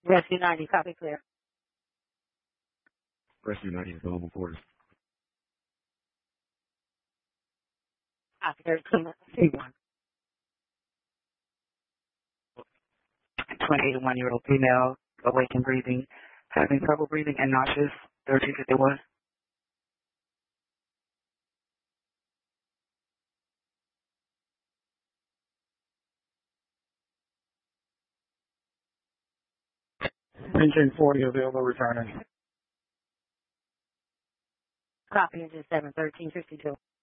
Rescue 90, copy clear. Rescue 90 available for us. Copy, there's C1. 21-year-old female, awake and breathing, having trouble breathing and nauseous, 1351. Engine 40 available, returning. Copy, engine 7, 1352.